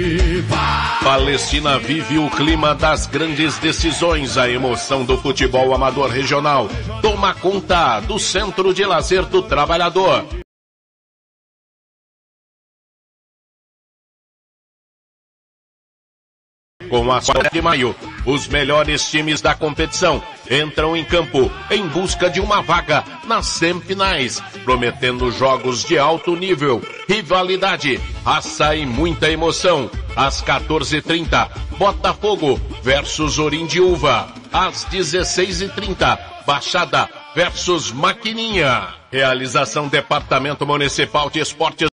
Palestina vive o clima das grandes decisões, a emoção do futebol amador regional. Toma conta do Centro de Lazer do Trabalhador. Com a 4 de maio, os melhores times da competição entram em campo em busca de uma vaga nas semifinais, prometendo jogos de alto nível, rivalidade, raça e muita emoção. Às 14h30, Botafogo versus Orindiúva. Às 16h30, Baixada versus Maquininha. Realização Departamento Municipal de Esportes